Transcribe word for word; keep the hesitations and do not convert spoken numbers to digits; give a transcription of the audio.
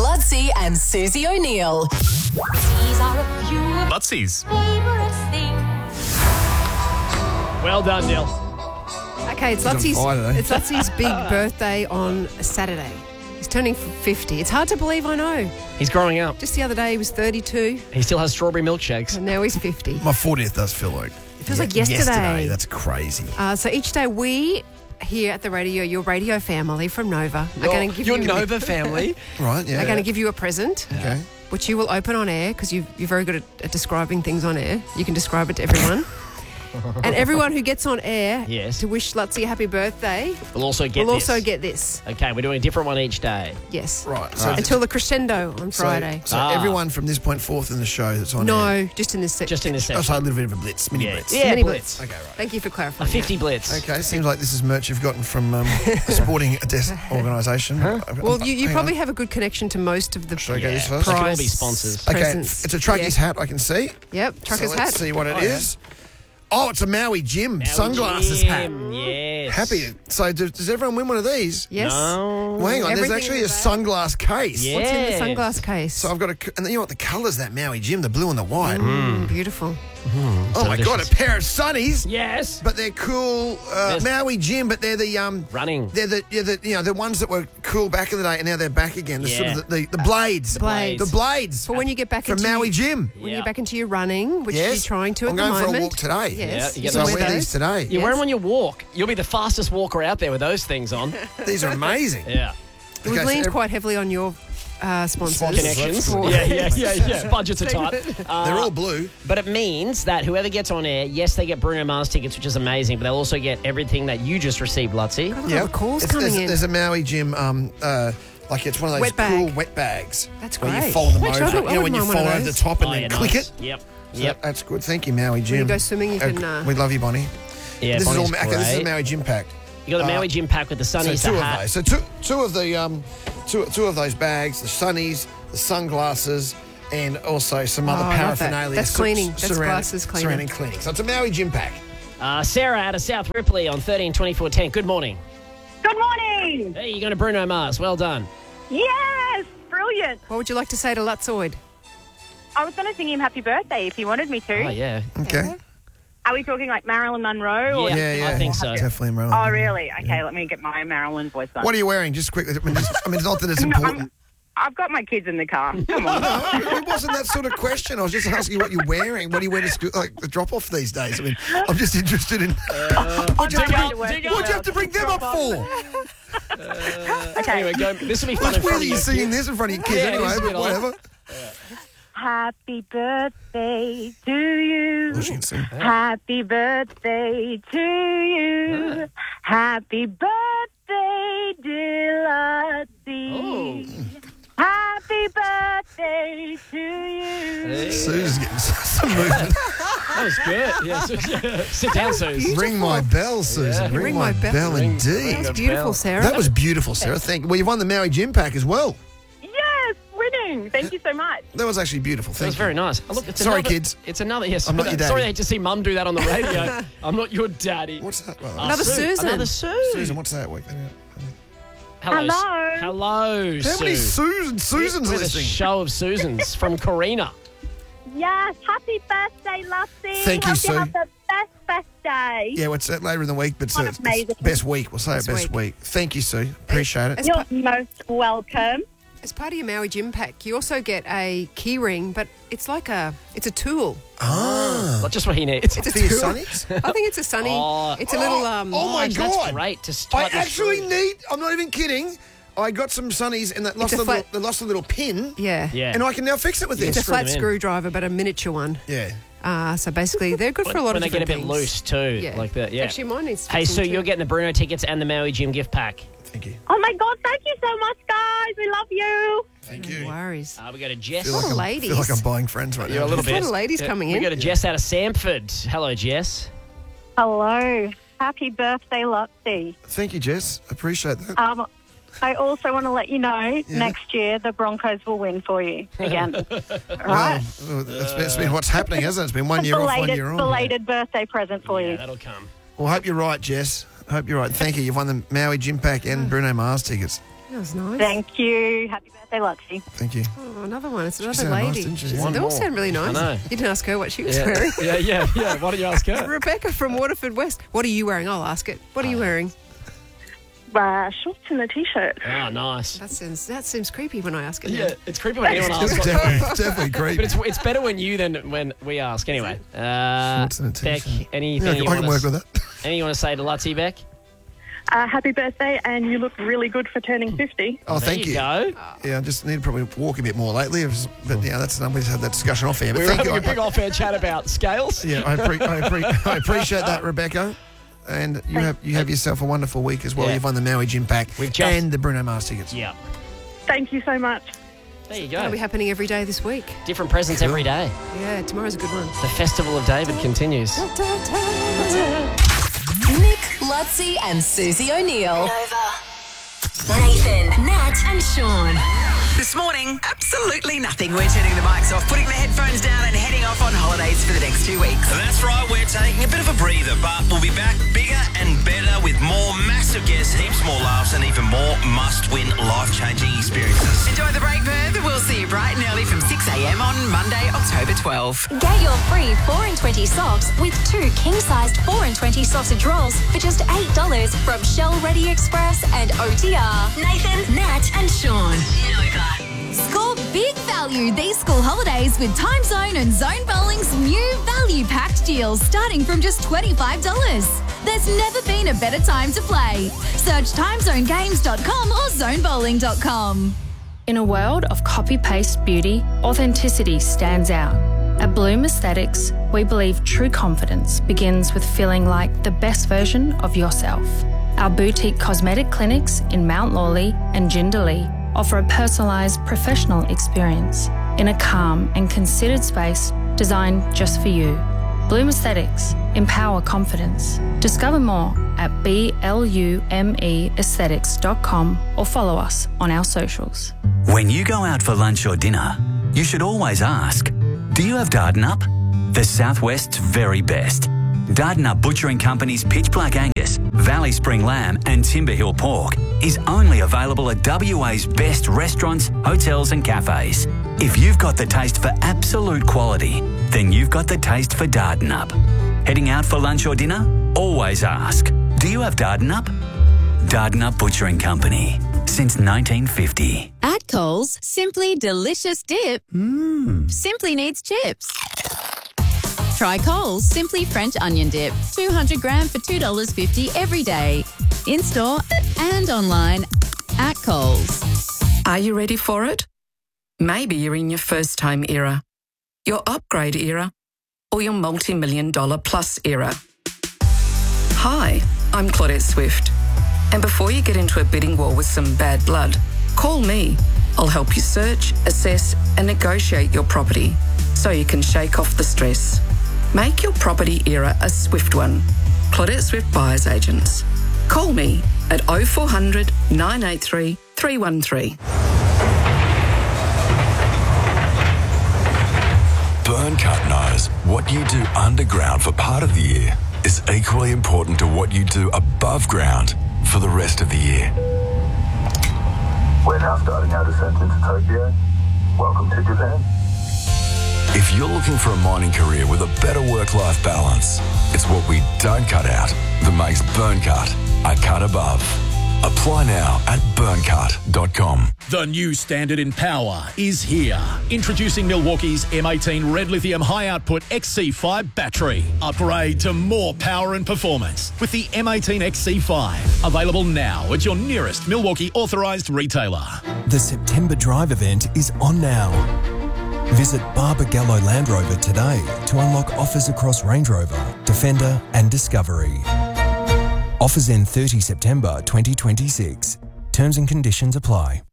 Lutzi and Susie O'Neill. These are a few of Lutzi's. favourite things. Well done, Neil. Okay, it's He's on Lutzi's, fire today. it's Lutzi's big birthday on Saturday. He's turning fifty. It's hard to believe, I know. He's growing up. Just the other day he was thirty-two, He still has strawberry milkshakes. and now he's fifty. My fortieth does feel like. It feels like yesterday. That's crazy. Uh, so each day we here at the radio, your radio family from Nova, are going to give Your you Nova family. Right, yeah. are going to give you a present, Okay. which you will open on air because you, you're very good at, at describing things on air. You can describe it to everyone. And everyone who gets on air Yes. to wish Lutzi a happy birthday We'll also get will this. also get this. Okay, we're doing a different one each day. Yes. Right. So, Until the crescendo on so, Friday. so Ah. everyone from this point forth in the show that's on no, air. just in this section. Just in this Oh, section. so a little bit of a blitz, mini Yeah. blitz. Yeah, Mini blitz. Okay, right. Thank you for A clarifying. fifty blitz. Okay, seems like this is merch you've gotten from um, a sporting des- organisation. Well, you, you Hang probably on. have a good connection to most of the Should I go Yeah. this first? They can all prize be sponsors. Okay, presents. it's a trucker's Yeah. hat, I can see. Yep, So trucker's let's hat. see what it Oh, yeah. is. Oh, it's a Maui Jim Maui sunglasses Jim, hat. Yes. Happy. So does, does everyone win one of these? Yes. No. Well, hang on, Everything there's actually in a the bag. sunglass case. Yeah. What's in the Yes. sunglass case? So I've got a, and you know what the colours that Maui Jim, the blue and the white. Mm, beautiful. Oh my god, a delicious. pair of sunnies. Yes. But they're cool. Uh, There's- Maui Jim, but they're the um, Running. They're the, yeah, the you know the ones that were cool back in the day, and now they're back again. The sort Yeah. of the, the, the blades. Blades. The blades. For when you get back from into Maui Jim. when Yeah. you're back into your running, which Yes. you're trying to I'm at the going for a moment. walk today. Yes. Yeah, you you get So can I those wear wear those. these today. You wear them when you walk. You'll be the fastest walker out there with those things on. These are amazing. Yeah. We've Okay, so leaned ev- quite heavily on your uh, sponsors. Sponsors. Connections. For- Yeah, yeah, yeah, yeah. Budgets are tight. Uh, They're all blue. But it means that whoever gets on air, yes, they get Bruno Mars tickets, which is amazing, but they'll also get everything that you just received, Lutzi. Yeah. calls It's- coming there's, in. There's a Maui Jim, um, uh, like it's one of those Wet bag. cool wet bags. That's Where you great. fold them Actually, I over. don't- I You know when wouldn't you mind one fold of over the those. top and Oh, then yeah, click nice. it. Yep. So Yep. That's good. Thank you, Maui Jim. you go swimming, you can, uh, we love you, Bonnie. Yeah, this is all. Bonnie's Okay, this is a great. Maui Jim pack. You got the Uh, Maui Jim pack with the So sunnies, two the of hat. those. So two, two of the um, two, two of those bags, the sunnies, the sunglasses, and also some other Oh, I love that. paraphernalia. That's sur- cleaning. That's surrounding- glasses cleaning. Surrounding cleaning. So it's a Maui Jim pack. Uh, Sarah out of South Ripley on thirteen twenty-four ten. Good morning. Good morning. Hey, you're going to Bruno Mars. Well done. Yes, brilliant. What would you like to say to Lutzoid? I was going to sing him happy birthday if he wanted me to. Oh, yeah. Okay. Are we talking like Marilyn Monroe? Or Yeah, Yeah, yeah. I think so. Definitely Marilyn. Oh, really? Okay, let me get my Marilyn voice on. What are you wearing? Just quickly. I mean, it's, I mean, it's not that it's No, I'm- important. I've got my kids in the car. Come on. No, it wasn't that sort of question. I was just asking what you're wearing. What do you wear to school, like the drop off these days? I mean, I'm just interested in. What'd you have to dig out, bring, dig what'd you out. have to bring them up for? Okay. Anyway, go. This will be fun What's in front weird of you your singing kids. this in front of your kids Yeah, anyway, it's a but bit odd. whatever. Happy birthday to you. Oh, she can sing. Happy birthday to you. Happy birthday, dear Lutzi. Happy birthday to you. Sue's getting some movement. That was good. Yeah, so- sit down, Suze. Ring my bell, Susan. Ring, Ring my, my bell. bell, Ring- indeed. ring That's a beautiful, bell. Sarah. That was beautiful, Sarah. Thank you. Well, you've won the Maui Jim pack as well. Yes, winning. Thank you so much. That was actually beautiful. That Thank was you. very nice. Oh, look, it's Sorry, another, kids. It's another. Yes, I'm not your daddy. Sorry, I had to see Mum do that on the radio. I'm not your daddy. What's that? Well, Uh, Another Sue. Susan. Another Sue. Susan, what's that? Wait, Hello. Hello. Hello, how many Sue. Susan, Susans We're the listening? show of Susans from Karina. Yes, happy birthday, Lutzi. Thank you, Hope Sue. you have the best, best day. Yeah, what's that later in the week? But Oh, it's, amazing. it's best week. We'll say it Best best week. week. Thank you, Sue. Appreciate it. As, You're pa- most welcome. as part of your Maui Gym pack, you also get a key ring, but it's like a, it's a tool. Ah. Not just what he needs. It's a For your tool. sunnies? I think it's a sunny. Oh. It's a little. Um, Oh, my That's God. great. To I start this actually through. need. I'm not even kidding. I got some sunnies and that lost a a, little, flat- they lost a little pin. Yeah. Yeah. And I can now fix it with It's a this. screw flat them in. screwdriver, but a miniature one. Yeah. Uh, so basically, they're good for a lot when of they get a different bit things. loose too, Yeah. like that. Yeah. Actually, mine needs. Hey, fixing Sue, too. you're getting the Bruno tickets and the Maui Gym gift pack. Thank you. Oh my God, thank you so much, guys. We love you. Thank No you. worries. Uh, we got a Jess. Feel lot like of I'm, ladies. feel like I'm buying friends right Yeah, now. a little There's a bit. lot of ladies Yeah, coming we in. got a Jess out of Samford. Hello, Jess. Hello. Happy birthday, Lutzi. Thank you, Jess. Appreciate that. Um, I also want to let you know next year the Broncos will win for you again. All right. Well, it's been, it's been what's happening, hasn't it? It's been one year off, one belated, year on. belated birthday present for Yeah, you. that'll come. Well, I hope you're right, Jess. I hope you're right. Thank you. You've won the Maui Gym pack and Bruno Mars tickets. That was nice. Thank you. Happy birthday, Lutzi. Thank you. Oh, another one. It's another sounded nice, lady. didn't she? She- One they all more. sound really nice. I know. You didn't ask her what she was Yeah. wearing. yeah, yeah, yeah. Why don't you ask her? Rebecca from Waterford West. What are you wearing? I'll ask it. What are you wearing? Uh, shorts and a t-shirt. Oh, nice. That seems that seems creepy when I ask it. now. Yeah, it's creepy when anyone It's asks. definitely, it's definitely creepy. But it's, it's better when you than when we ask. Anyway, uh, Shorts and a Beck, t-shirt. anything Yeah, I you can, I want can work to, with that. anything you want to say to Lutzi, Beck? Uh, happy birthday, and you look really good for turning fifty. Oh, There thank you you. go. Yeah, I just need to probably walk a bit more lately. But yeah, that's we just had that discussion off here. But We were thank having you. a big off-air chat about scales. Yeah, I, appre- I, appre- I appreciate that, Rebecca. And you have you have yourself a wonderful week as well. Yeah. You've won the Maui Gym Pack We've just- and the Bruno Mars tickets. Yeah. Thank you so much. There you That'll be go. happening every day this week. Different presents every day. Yeah, tomorrow's a good one. The Festival of David continues. Nick, Lutzi, and Susie O'Neill. Nathan, Nat, and Sean. This morning, absolutely nothing. We're turning the mics off, putting the headphones down and heading off on holidays for the next two weeks. That's right, we're taking a bit of a breather, but we'll be back bigger and better with more massive guests, heaps more laughs, and even more must-win, life-changing experiences. Enjoy the break, Perth. We'll see you bright and early from six a.m. on Monday, October twelfth. Get your free four and twenty socks with two king-sized four and twenty sausage rolls for just eight dollars from Shell Ready Express and O T R. Nathan, Nat, and Sean. Score big value these school holidays with Time Zone and Zone Bowling's new value packed deals starting from just twenty-five dollars. There's never been a better time to play. Search time zone games dot com or zone bowling dot com. In a world of copy-paste beauty, authenticity stands out. At Bloom Aesthetics, we believe true confidence begins with feeling like the best version of yourself. Our boutique cosmetic clinics in Mount Lawley and Jindalee offer a personalised professional experience in a calm and considered space designed just for you. Bloom Aesthetics. Empower confidence. Discover more at B L U M E aesthetics dot com or follow us on our socials. When you go out for lunch or dinner, you should always ask, do you have Dardanup? The Southwest's very best. Dardanup Butchering Company's Pitch Black Angus, Valley Spring Lamb and Timber Hill Pork is only available at W A's best restaurants, hotels and cafes. If you've got the taste for absolute quality, then you've got the taste for Dardanup. Heading out for lunch or dinner? Always ask, do you have Dardanup? Dardanup Butchering Company, since nineteen fifty. At Coles, simply delicious dip Mmm. simply needs chips. Try Coles Simply French Onion Dip, two hundred gram for two dollars fifty every day. In-store and online at Coles. Are you ready for it? Maybe you're in your first home era, your upgrade era, or your multi-million dollar plus era. Hi, I'm Claudette Swift. And before you get into a bidding war with some bad blood, call me. I'll help you search, assess and negotiate your property so you can shake off the stress. Make your property era a swift one. Claudette Swift Buyers Agents. Call me at oh four hundred, nine eight three, three one three. Burncut knows what you do underground for part of the year is equally important to what you do above ground for the rest of the year. We're now starting our descent into Tokyo. Welcome to Japan. If you're looking for a mining career with a better work-life balance, it's what we don't cut out that makes Burncut a cut above. Apply now at burncut dot com. The new standard in power is here. Introducing Milwaukee's M eighteen Red Lithium High Output X C five battery. Upgrade to more power and performance with the M eighteen X C five. Available now at your nearest Milwaukee authorised retailer. The September Drive event is on now. Visit Barbagallo Land Rover today to unlock offers across Range Rover, Defender and Discovery. Offers end thirtieth September twenty twenty-six. Terms and conditions apply.